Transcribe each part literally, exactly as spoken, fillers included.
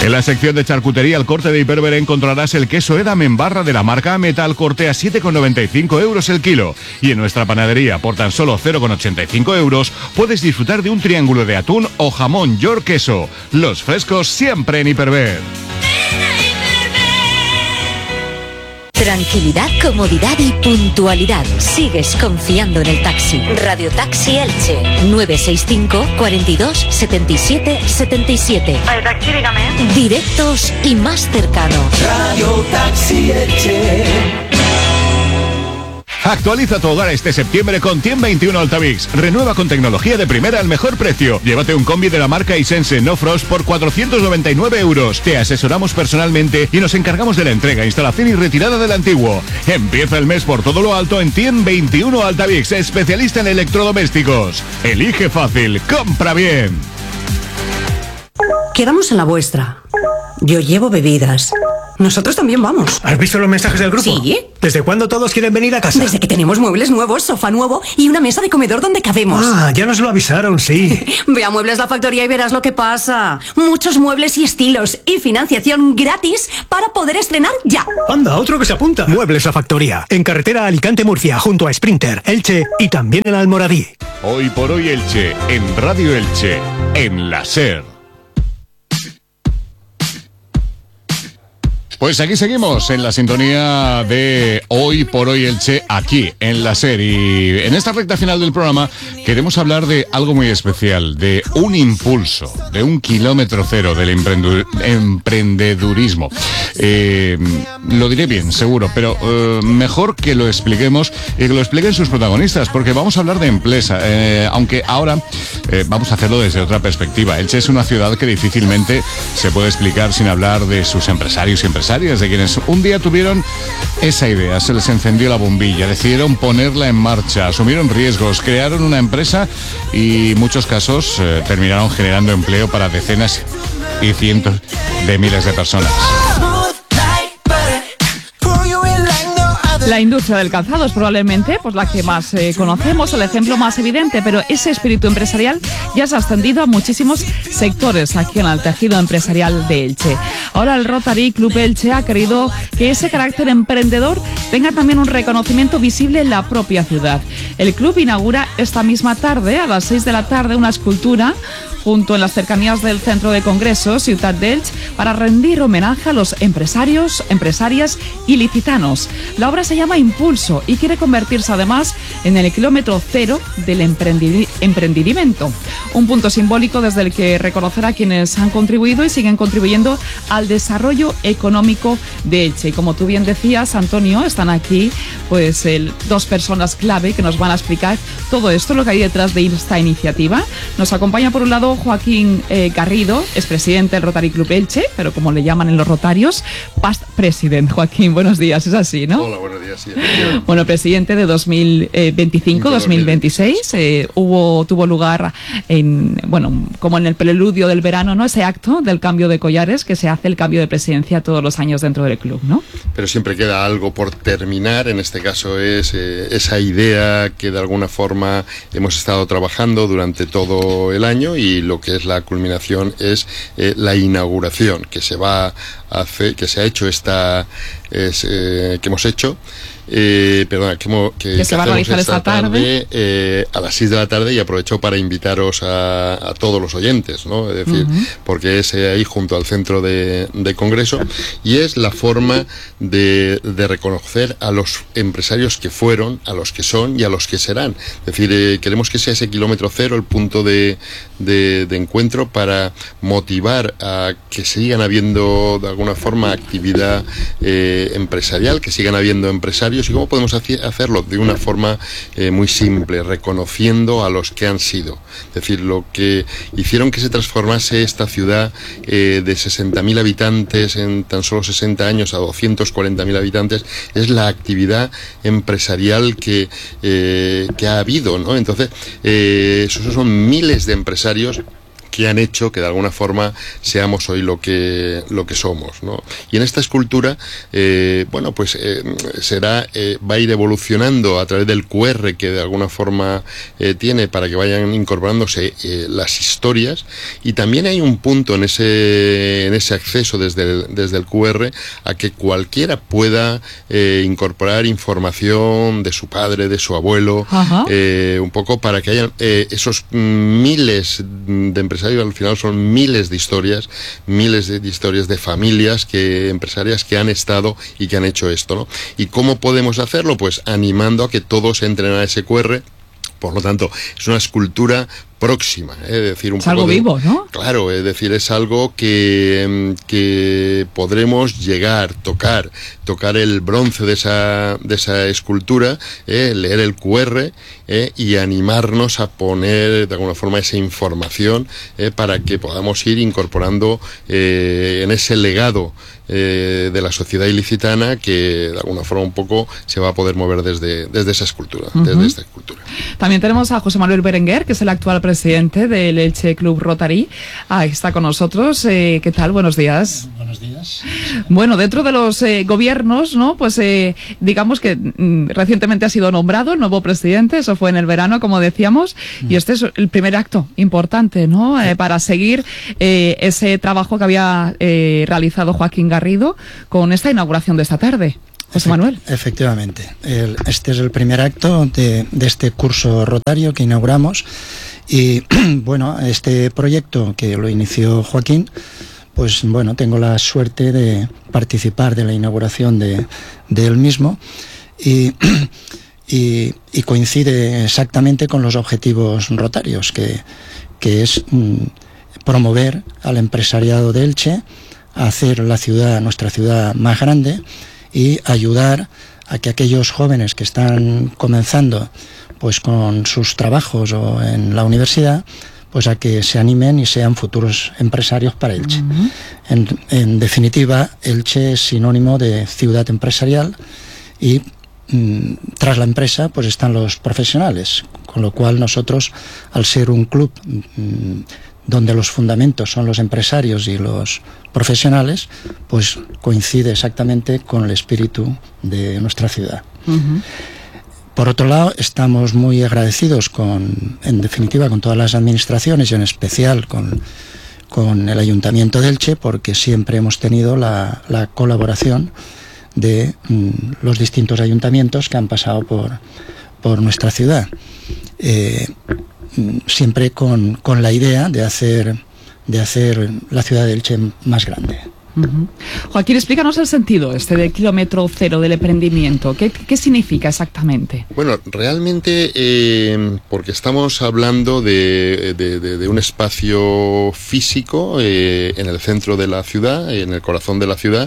En la sección de charcutería al corte de Hiperver encontrarás el queso Edam en barra de la marca Metal Corte a siete con noventa y cinco euros el kilo. Y en nuestra panadería, por tan solo cero con ochenta y cinco euros, puedes disfrutar de un triángulo de atún o jamón York queso. Los frescos siempre en Hiperver. Tranquilidad, comodidad y puntualidad. Sigues confiando en el taxi. Radio Taxi Elche. nueve seis cinco, cuarenta y dos, setenta y siete, setenta y siete. Radio Taxi, dígame. Directos y más cercanos. Radio Taxi Elche. Actualiza tu hogar este septiembre con Tiem veintiuno Altavix. Renueva con tecnología de primera al mejor precio. Llévate un combi de la marca Hisense No Frost por cuatrocientos noventa y nueve euros. Te asesoramos personalmente y nos encargamos de la entrega, instalación y retirada del antiguo. Empieza el mes por todo lo alto en Tiem veintiuno Altavix, especialista en electrodomésticos. Elige fácil, compra bien. Quedamos en la vuestra. Yo llevo bebidas. Nosotros también vamos. ¿Has visto los mensajes del grupo? Sí. ¿Desde cuándo todos quieren venir a casa? Desde que tenemos muebles nuevos, sofá nuevo y una mesa de comedor donde cabemos. Ah, ya nos lo avisaron, sí. Ve a Muebles La Factoría y verás lo que pasa. Muchos muebles y estilos y financiación gratis para poder estrenar ya. Anda, otro que se apunta. Muebles La Factoría, en carretera Alicante-Murcia, junto a Sprinter, Elche y también en Almoradí. Hoy por hoy Elche, en Radio Elche, en la SER. Pues aquí seguimos en la sintonía de Hoy por Hoy Elche, aquí en la SER. Y en esta recta final del programa queremos hablar de algo muy especial, de un impulso, de un kilómetro cero del emprendu- emprendedurismo. Eh, lo diré bien, seguro, pero eh, mejor que lo expliquemos y que lo expliquen sus protagonistas, porque vamos a hablar de empresa, eh, aunque ahora eh, vamos a hacerlo desde otra perspectiva. Elche es una ciudad que difícilmente se puede explicar sin hablar de sus empresarios y empresarias, de quienes un día tuvieron esa idea, se les encendió la bombilla, decidieron ponerla en marcha, asumieron riesgos, crearon una empresa y en muchos casos eh, terminaron generando empleo para decenas y cientos de miles de personas. La industria del calzado es probablemente pues, la que más eh, conocemos, el ejemplo más evidente, pero ese espíritu empresarial ya se ha extendido a muchísimos sectores aquí en el tejido empresarial de Elche. Ahora el Rotary Club Elche ha querido que ese carácter emprendedor tenga también un reconocimiento visible en la propia ciudad. El club inaugura esta misma tarde, a las seis de la tarde, una escultura junto en las cercanías del Centro de Congresos, Ciutat d'Elx, para rendir homenaje a los empresarios, empresarias ilicitanos. La obra se llama Impulso y quiere convertirse además en el kilómetro cero del emprendi- emprendimiento. Un punto simbólico desde el que reconocer a quienes han contribuido y siguen contribuyendo al desarrollo económico de Elche. Y como tú bien decías, Antonio, están aquí pues el, dos personas clave que nos van a explicar todo esto, lo que hay detrás de esta iniciativa. Nos acompaña por un lado Joaquín eh, Garrido, es presidente del Rotary Club Elche, pero como le llaman en los rotarios, past president. Joaquín, buenos días, es así, ¿no? Hola, buenos días. Sí, bueno, presidente de dos mil veinticinco dos mil veintiséis, eh, hubo tuvo lugar en bueno como en el preludio del verano, ¿no? Ese acto del cambio de collares que se hace el cambio de presidencia todos los años dentro del club, ¿no? Pero siempre queda algo por terminar. En este caso es eh, esa idea que de alguna forma hemos estado trabajando durante todo el año, y lo que es la culminación es eh, la inauguración que se va a hacer, que se ha hecho esta es, eh, que hemos hecho Eh, perdona, que, hemos, que, que, que se va a realizar esta tarde, tarde eh, a las seis de la tarde, y aprovecho para invitaros a, a todos los oyentes, ¿no? Es decir, uh-huh. porque es eh, ahí junto al centro de, de congreso, y es la forma de, de reconocer a los empresarios que fueron, a los que son y a los que serán. Es decir, eh, queremos que sea ese kilómetro cero el punto de, de, de encuentro para motivar a que sigan habiendo de alguna forma actividad eh, empresarial, que sigan habiendo empresarios. ¿Y cómo podemos hacerlo? De una forma eh, muy simple, reconociendo a los que han sido. Es decir, lo que hicieron que se transformase esta ciudad eh, de sesenta mil habitantes en tan solo sesenta años a doscientos cuarenta mil habitantes es la actividad empresarial que, eh, que ha habido, ¿no? Entonces, eh, esos son miles de empresarios que han hecho que de alguna forma seamos hoy lo que lo que somos, ¿no? Y en esta escultura, eh, bueno, pues eh, será eh, va a ir evolucionando a través del Q R que de alguna forma eh, tiene para que vayan incorporándose eh, las historias, y también hay un punto en ese en ese acceso desde el, desde el Q R a que cualquiera pueda eh, incorporar información de su padre, de su abuelo, eh, un poco para que haya eh, esos miles de empresarios. Al final son miles de historias, miles de, de historias de familias que empresarias que han estado y que han hecho esto, ¿no? ¿Y cómo podemos hacerlo? Pues animando a que todos entren a ese Q R. Por lo tanto, es una escultura próxima, ¿eh? Es decir, un es algo de, vivo, ¿no? Claro, es decir, es algo que, que podremos llegar, tocar, tocar el bronce de esa, de esa escultura, ¿eh? Leer el Q R ¿eh? y animarnos a poner de alguna forma esa información ¿eh? para que podamos ir incorporando eh, en ese legado eh, de la sociedad ilicitana que de alguna forma un poco se va a poder mover desde, desde esa escultura, uh-huh. desde esta escultura. También tenemos a José Manuel Berenguer, que es el actual presidente del Elche Club Rotary. Ah, está con nosotros. Eh, ¿Qué tal? Buenos días. Buenos días. Bueno, dentro de los eh, gobiernos, ¿no? Pues eh, digamos que mm, recientemente ha sido nombrado el nuevo presidente, eso fue en el verano, como decíamos, mm. y este es el primer acto importante, ¿no? Eh, para seguir eh, ese trabajo que había eh, realizado Joaquín Garrido con esta inauguración de esta tarde. José Manuel. Efectivamente. El, este es el primer acto de, de este curso rotario que inauguramos. Y bueno, este proyecto que lo inició Joaquín, pues bueno, tengo la suerte de participar de la inauguración de, de él mismo y, y, y coincide exactamente con los objetivos rotarios, que, que es mm, promover al empresariado de Elche, hacer la ciudad, nuestra ciudad, más grande y ayudar a que aquellos jóvenes que están comenzando pues con sus trabajos o en la universidad, pues a que se animen y sean futuros empresarios para Elche. Uh-huh. En, en definitiva, Elche es sinónimo de ciudad empresarial y mm, tras la empresa pues están los profesionales, con lo cual nosotros, al ser un club mm, donde los fundamentos son los empresarios y los profesionales, pues coincide exactamente con el espíritu de nuestra ciudad. Uh-huh. Por otro lado, estamos muy agradecidos con, en definitiva, con todas las administraciones y en especial con, con el Ayuntamiento de Elche, porque siempre hemos tenido la, la colaboración de mm, los distintos ayuntamientos que han pasado por, por nuestra ciudad. Eh, siempre con, con la idea de hacer, de hacer la ciudad de Elche más grande. Uh-huh. Joaquín, explícanos el sentido este del kilómetro cero del emprendimiento. ¿Qué, qué significa exactamente? Bueno, realmente eh, porque estamos hablando de, de, de, de un espacio físico eh, en el centro de la ciudad, en el corazón de la ciudad,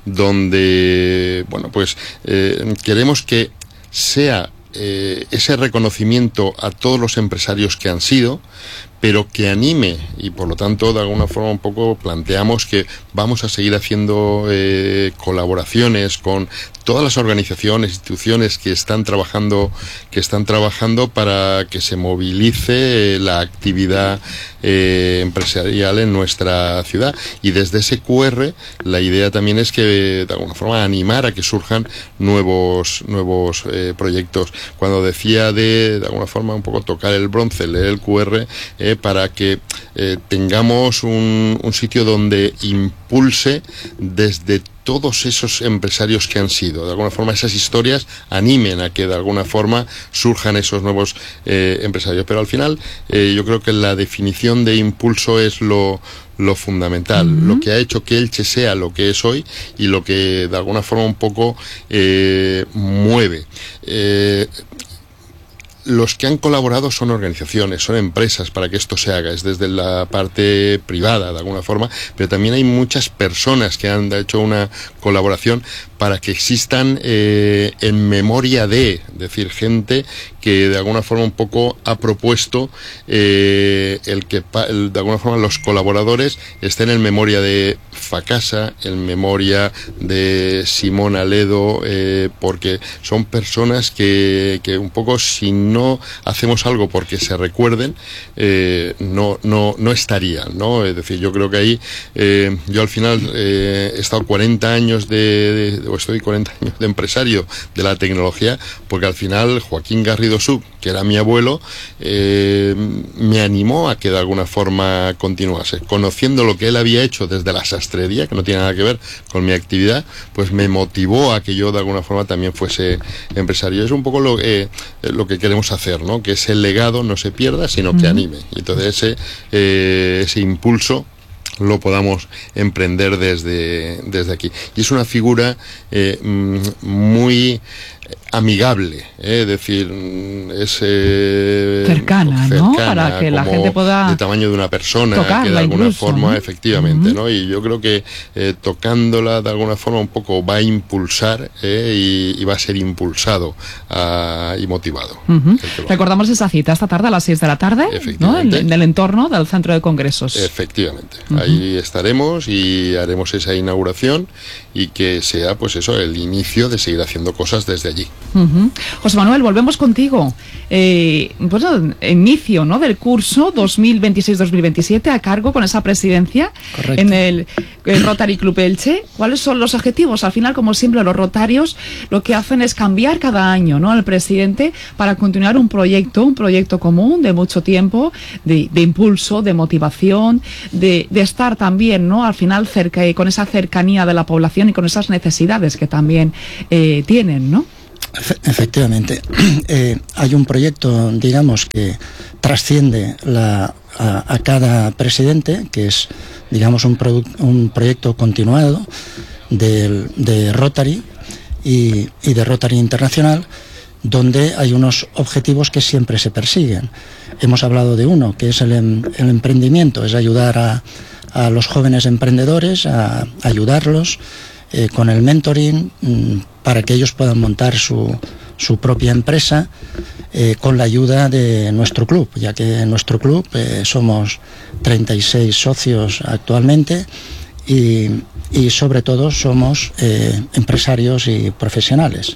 donde, bueno, pues eh, queremos que sea eh, ese reconocimiento a todos los empresarios que han sido, pero que anime, y por lo tanto de alguna forma un poco planteamos que vamos a seguir haciendo eh, colaboraciones con todas las organizaciones, instituciones que están trabajando, que están trabajando para que se movilice eh, la actividad eh, empresarial en nuestra ciudad. Y desde ese Q R la idea también es que de alguna forma animar a que surjan nuevos nuevos eh, proyectos. Cuando decía de de alguna forma un poco tocar el bronce, leer el Q R, eh, para que eh, tengamos un, un sitio donde impulse desde todos esos empresarios que han sido, de alguna forma esas historias animen a que de alguna forma surjan esos nuevos eh, empresarios. Pero al final eh, yo creo que la definición de impulso es lo, lo fundamental, uh-huh. lo que ha hecho que Elche sea lo que es hoy y lo que de alguna forma un poco eh, mueve. Eh, Los que han colaborado son organizaciones, son empresas para que esto se haga, es desde la parte privada de alguna forma, pero también hay muchas personas que han hecho una colaboración para que existan eh, en memoria de, es decir, gente que de alguna forma un poco ha propuesto eh, el que el, de alguna forma los colaboradores estén en memoria de Facasa, en memoria de Simón Aledo, eh, porque son personas que, que un poco, si no hacemos algo porque se recuerden, eh, no, no, no estarían, ¿no? Es decir, yo creo que ahí, eh, yo al final eh, he estado cuarenta años de, de, o estoy cuarenta años de empresario de la tecnología, porque al final Joaquín Garrido Sub, que era mi abuelo, eh, me animó a que de alguna forma continuase. Conociendo lo que él había hecho desde la sastrería, que no tiene nada que ver con mi actividad, pues me motivó a que yo de alguna forma también fuese empresario. Es un poco lo, eh, lo que queremos hacer, ¿no? Que ese legado no se pierda, sino que anime. Y entonces ese, eh, ese impulso lo podamos emprender desde, desde aquí. Y es una figura eh, muy amigable, ¿eh? Es decir, es eh, cercana, cercana, ¿no? Para que la gente pueda de tamaño de una persona, tocarla, que de alguna incluso, forma, ¿no? efectivamente, Uh-huh. ¿no? Y yo creo que eh, tocándola de alguna forma un poco va a impulsar, ¿eh? y, y va a ser impulsado uh, y motivado. Uh-huh. Recordamos esa cita esta tarde a las seis de la tarde, ¿no? En, en el entorno del Centro de Congresos. Efectivamente. Uh-huh. Ahí estaremos y haremos esa inauguración y que sea, pues eso, el inicio de seguir haciendo cosas desde allí. Uh-huh. José Manuel, volvemos contigo. Eh, pues inicio, ¿no?, del curso dos mil veintiséis dos mil veintisiete a cargo con esa presidencia. Correcto. En el, el Rotary Club Elche. ¿Cuáles son los objetivos? Al final, como siempre, los rotarios lo que hacen es cambiar cada año, ¿no?, al presidente para continuar un proyecto, un proyecto común de mucho tiempo, de, de impulso, de motivación, de, de estar también, ¿no?, al final cerca, con esa cercanía de la población y con esas necesidades que también eh, tienen, ¿no? Efectivamente. Eh, hay un proyecto, digamos, que trasciende la, a, a cada presidente, que es, digamos, un, un proyecto continuado de, de Rotary y, y de Rotary Internacional, donde hay unos objetivos que siempre se persiguen. Hemos hablado de uno, que es el, el emprendimiento, es ayudar a, a los jóvenes emprendedores, a, a ayudarlos eh, con el mentoring, mmm, para que ellos puedan montar su, su propia empresa eh, con la ayuda de nuestro club, ya que en nuestro club eh, somos treinta y seis socios actualmente y, y sobre todo somos eh, empresarios y profesionales.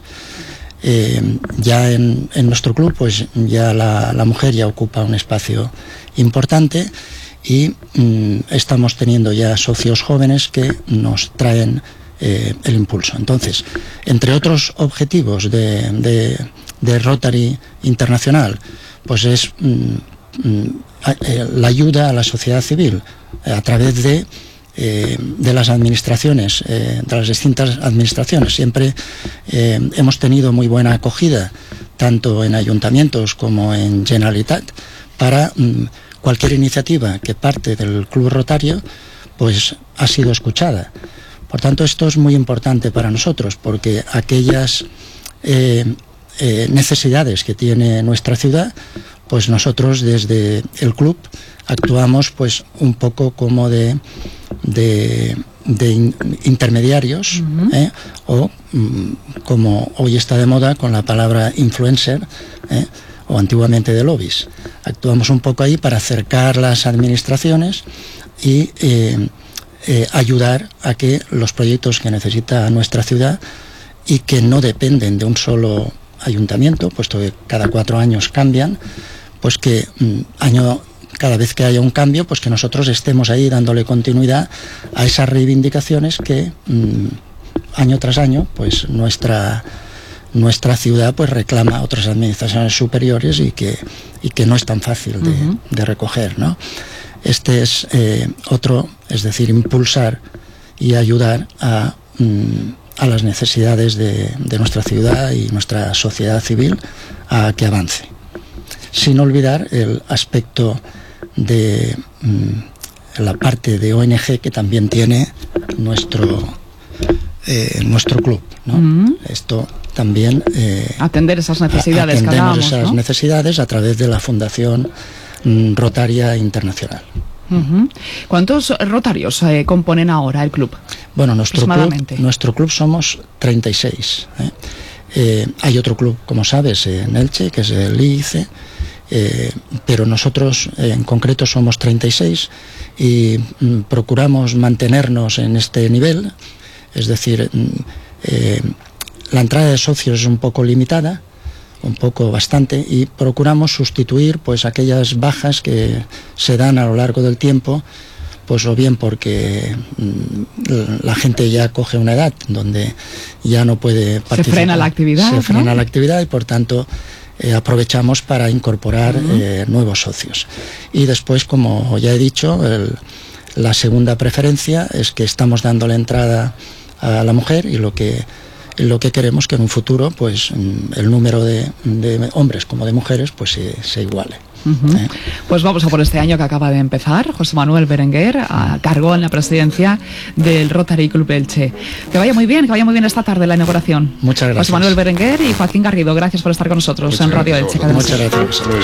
Eh, ya en, en nuestro club pues ya la, la mujer ya ocupa un espacio importante y mm, estamos teniendo ya socios jóvenes que nos traen Eh, el impulso. Entonces, entre otros objetivos de, de, de Rotary Internacional, pues es mm, mm, la ayuda a la sociedad civil eh, a través de, eh, de las administraciones, eh, de las distintas administraciones. Siempre eh, hemos tenido muy buena acogida, tanto en ayuntamientos como en Generalitat, para mm, cualquier iniciativa que parte del Club Rotario, pues ha sido escuchada. Por tanto, esto es muy importante para nosotros, porque aquellas eh, eh, necesidades que tiene nuestra ciudad, pues nosotros desde el club actuamos pues un poco como de, de, de in, intermediarios, uh-huh. eh, o mm, como hoy está de moda con la palabra influencer, eh, o antiguamente de lobbies. Actuamos un poco ahí para acercar las administraciones y eh, Eh, ayudar a que los proyectos que necesita nuestra ciudad y que no dependen de un solo ayuntamiento, puesto que cada cuatro años cambian, pues que mm, año, cada vez que haya un cambio, pues que nosotros estemos ahí dándole continuidad a esas reivindicaciones que mm, año tras año pues nuestra nuestra ciudad pues reclama a otras administraciones superiores y que, y que no es tan fácil de, uh-huh. de recoger, ¿no? Este es eh, otro, es decir, impulsar y ayudar a, mm, a las necesidades de, de nuestra ciudad y nuestra sociedad civil a que avance. Sin olvidar el aspecto de mm, la parte de O N G que también tiene nuestro, eh, nuestro club, ¿no? Uh-huh. Esto también... Eh, atender esas necesidades. Atendemos que hablábamos, esas ¿no? necesidades a través de la Fundación Rotaria Internacional. Uh-huh. ¿Cuántos rotarios eh, componen ahora el club? Bueno, nuestro club, nuestro club somos treinta y seis. ¿eh? Eh, hay otro club, como sabes, en Elche, que es el I I C E, Eh, pero nosotros eh, en concreto somos treinta y seis y mm, procuramos mantenernos en este nivel, es decir, mm, eh, la entrada de socios es un poco limitada, un poco bastante, y procuramos sustituir pues aquellas bajas que se dan a lo largo del tiempo, pues o bien porque mm, la gente ya coge una edad donde ya no puede participar, se frena la actividad, se frena ¿no? la actividad y por tanto Eh, aprovechamos para incorporar uh-huh. eh, nuevos socios. Y después, como ya he dicho, el, la segunda preferencia es que estamos dando la entrada a la mujer y lo que, lo que queremos que en un futuro pues el número de, de hombres como de mujeres pues se, se iguale. Uh-huh. ¿Eh? Pues vamos a por este año que acaba de empezar. José Manuel Berenguer a cargo en la presidencia del Rotary Club Elche. Que vaya muy bien, que vaya muy bien esta tarde la inauguración. Muchas gracias. José Manuel Berenguer y Joaquín Garrido, gracias por estar con nosotros Muchas en Radio gracias. Elche. Muchas gracias.